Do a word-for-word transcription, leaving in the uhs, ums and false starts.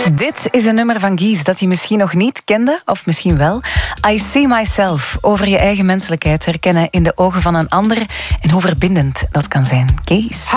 Dit is een nummer van Guise dat je misschien nog niet kende, of misschien wel. I See Myself, over je eigen menselijkheid herkennen in de ogen van een ander en hoe verbindend dat kan zijn. Guise.